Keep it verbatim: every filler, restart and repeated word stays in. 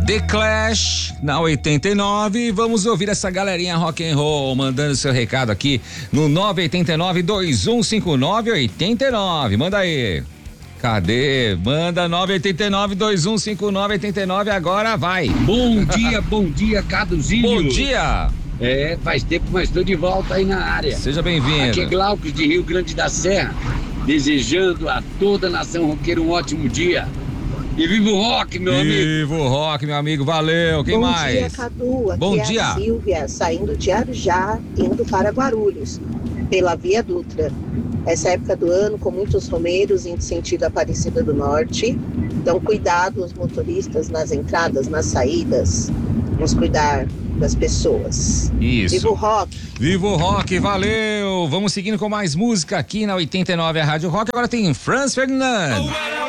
The Clash na oitenta e nove. Vamos ouvir essa galerinha rock and roll mandando seu recado aqui no nove oito nove, dois um cinco nove, oito nove. Manda aí. Cadê? Manda nove oito nove, dois um cinco nove, oito nove, agora vai. Bom dia, bom dia, Caduzinho. Bom dia. É, faz tempo, mas estou de volta aí na área. Seja bem-vindo. Aqui é Glaucus de Rio Grande da Serra, desejando a toda a nação roqueira um ótimo dia. E viva o rock, meu Viva amigo. Viva o rock, meu amigo. Valeu. Quem Bom mais? Bom dia, Cadu. Aqui Bom é dia. a Silvia, saindo de Arujá, indo para Guarulhos, pela Via Dutra. Essa época do ano, com muitos romeiros em sentido Aparecida do Norte. Então, cuidado os motoristas nas entradas, nas saídas. Vamos cuidar das pessoas. Isso. Viva o rock. Viva o rock, valeu. Vamos seguindo com mais música aqui na oitenta e nove, a Rádio Rock. Agora tem Franz Ferdinand.